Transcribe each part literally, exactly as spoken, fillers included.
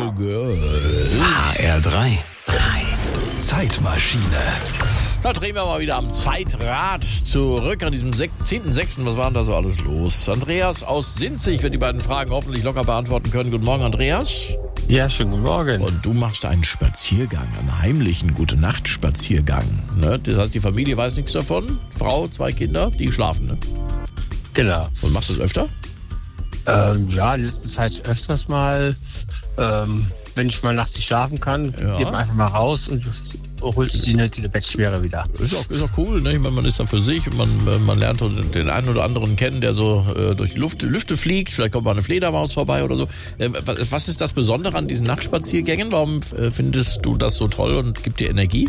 Girl. H R drei. Zeitmaschine. Da drehen wir mal wieder am Zeitrad zurück an diesem zehnten sechsten Was war denn da so alles los? Andreas aus Sinzig wird die beiden Fragen hoffentlich locker beantworten können. Guten Morgen, Andreas. Ja, schönen guten Morgen. Und du machst einen Spaziergang, einen heimlichen Gute-Nacht-Spaziergang. Ne? Das heißt, die Familie weiß nichts davon. Frau, zwei Kinder, die schlafen, ne? Genau. Und machst du das öfter? Ähm, ja, in letzter Zeit öfters mal, ähm, wenn ich mal nachts nicht schlafen kann, Ja. geht man einfach mal raus und holst die nötige Bettschwere wieder. Ist auch, ist auch cool, ne? Ich meine, man ist da für sich und man, man lernt so den einen oder anderen kennen, der so äh, durch die Luft, Lüfte fliegt. Vielleicht kommt mal eine Fledermaus vorbei oder so. Äh, was, was ist das Besondere an diesen Nachtspaziergängen? Warum äh, findest du das so toll und gibt dir Energie?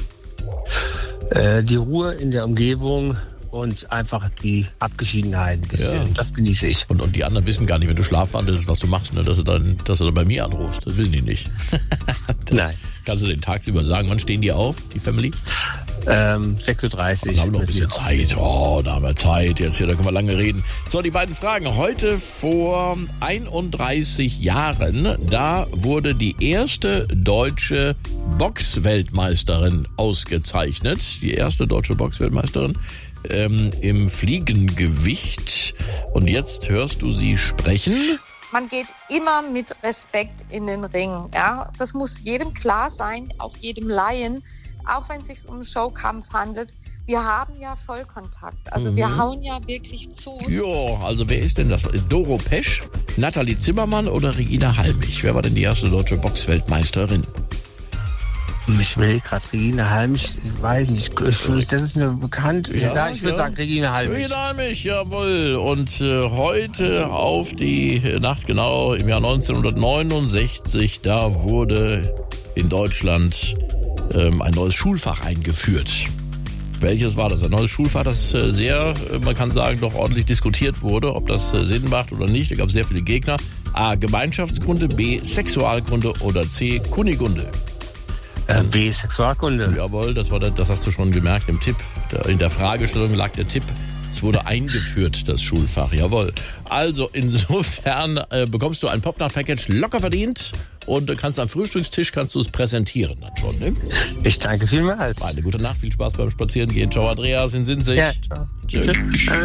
Äh, die Ruhe in der Umgebung und einfach die Abgeschiedenheit ein bisschen. Ja. Das genieße ich. Und, und die anderen wissen gar nicht, wenn du schlafwandelst, was du machst, ne? Dass du dann, dass du dann bei mir anrufst. Das wissen die nicht. Nein. Kannst du den tagsüber sagen, wann stehen die auf, die Family? Ähm, sechs Uhr dreißig. Da haben wir noch ein bisschen Zeit. Oh, da haben wir Zeit. Jetzt hier, da können wir lange reden. So, die beiden Fragen. Heute vor einunddreißig Jahren, da wurde die erste deutsche Boxweltmeisterin ausgezeichnet. Die erste deutsche Boxweltmeisterin ähm, im Fliegengewicht. Und jetzt hörst du sie sprechen. Man geht immer mit Respekt in den Ring. Ja? Das muss jedem klar sein, auch jedem Laien, auch wenn es sich um einen Showkampf handelt. Wir haben ja Vollkontakt. Also Mhm. wir hauen ja wirklich zu. Ja, also wer ist denn das? Doro Pesch, Nathalie Zimmermann oder Regina Halmich? Wer war denn die erste deutsche Boxweltmeisterin? Ich will gerade Regina Halmich, ich weiß nicht, ich, das ist mir bekannt. Ja, Ja, ich würde ja. sagen Regina Halmich. Regina Halmich, jawohl. Und äh, heute auf die Nacht genau im Jahr neunzehnhundertneunundsechzig, da wurde in Deutschland ähm, ein neues Schulfach eingeführt. Welches war das? Ein neues Schulfach, das äh, sehr, äh, man kann sagen, doch ordentlich diskutiert wurde, ob das äh, Sinn macht oder nicht. Da gab es sehr viele Gegner. A. Gemeinschaftskunde, B. Sexualkunde oder C. Kunigunde. Äh, B. Sexualkunde. Jawohl, das war der, das hast du schon gemerkt im Tipp. Da, in der Fragestellung lag der Tipp. Es wurde eingeführt, das Schulfach. Jawohl. Also insofern äh, bekommst du ein Popnacht-Package locker verdient und äh, kannst am Frühstückstisch kannst du es präsentieren dann schon. Ne? Ich danke vielmals. Eine gute Nacht, viel Spaß beim Spazierengehen. Ciao, Andreas in Sinzig. Ja, ciao. Tschüss. Tschüss.